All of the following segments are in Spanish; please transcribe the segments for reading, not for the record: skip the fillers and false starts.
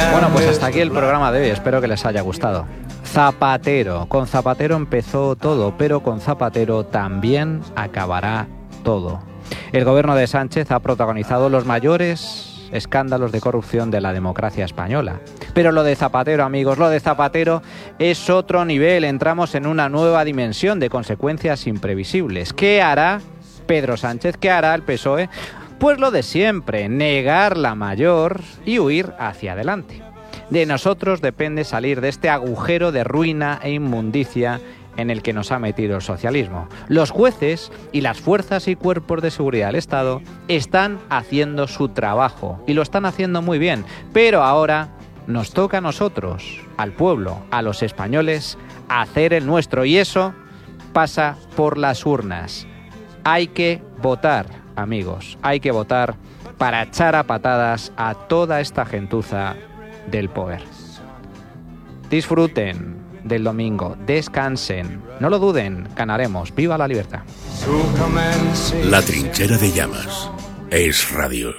Bueno, pues hasta aquí el programa de hoy. Espero que les haya gustado. Zapatero. Con Zapatero empezó todo, pero con Zapatero también acabará todo. El gobierno de Sánchez ha protagonizado los mayores escándalos de corrupción de la democracia española. Pero lo de Zapatero, amigos, lo de Zapatero es otro nivel. Entramos en una nueva dimensión de consecuencias imprevisibles. ¿Qué hará Pedro Sánchez? ¿Qué hará el PSOE? Pues lo de siempre, negar la mayor y huir hacia adelante. De nosotros depende salir de este agujero de ruina e inmundicia en el que nos ha metido el socialismo. Los jueces y las fuerzas y cuerpos de seguridad del Estado están haciendo su trabajo y lo están haciendo muy bien, pero ahora nos toca a nosotros, al pueblo, a los españoles, hacer el nuestro, y eso pasa por las urnas. Hay que votar, amigos, hay que votar para echar a patadas a toda esta gentuza del poder. Disfruten del domingo, descansen, no lo duden, ganaremos. ¡Viva la libertad! La trinchera de llamas. Es Radio.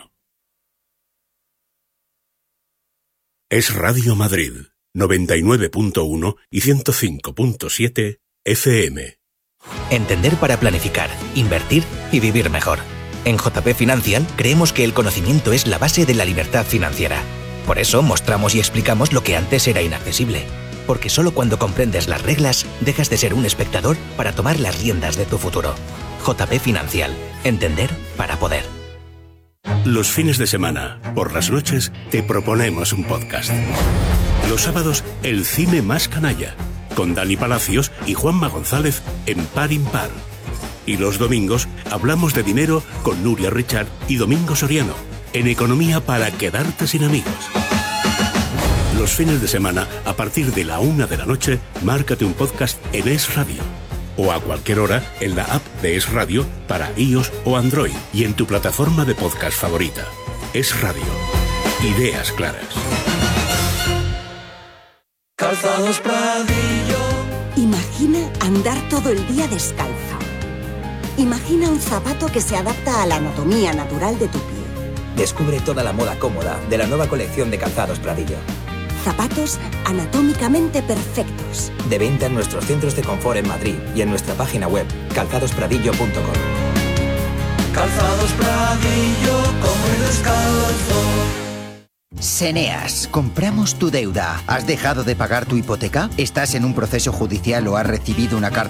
Es Radio Madrid, 99.1 y 105.7 FM. Entender para planificar, invertir y vivir mejor. En JP Financial creemos que el conocimiento es la base de la libertad financiera. Por eso mostramos y explicamos lo que antes era inaccesible. Porque solo cuando comprendes las reglas dejas de ser un espectador para tomar las riendas de tu futuro. JP Financial. Entender para poder. Los fines de semana, por las noches, te proponemos un podcast. Los sábados, el cine más canalla, con Dani Palacios y Juanma González en Par Impar. Y los domingos, hablamos de dinero con Nuria Richard y Domingo Soriano, en Economía para quedarte sin amigos. Los fines de semana, a partir de la 1 de la noche, márcate un podcast en Es Radio. O a cualquier hora en la app de Es Radio para iOS o Android y en tu plataforma de podcast favorita. Es Radio. Ideas claras. Calzados Pradillo. Imagina andar todo el día descalzo. Imagina un zapato que se adapta a la anatomía natural de tu pie. Descubre toda la moda cómoda de la nueva colección de Calzados Pradillo. Zapatos anatómicamente perfectos. De venta en nuestros centros de confort en Madrid y en nuestra página web calzadospradillo.com. Calzados Pradillo, como el descalzo. Seneas, compramos tu deuda. ¿Has dejado de pagar tu hipoteca? ¿Estás en un proceso judicial o has recibido una carta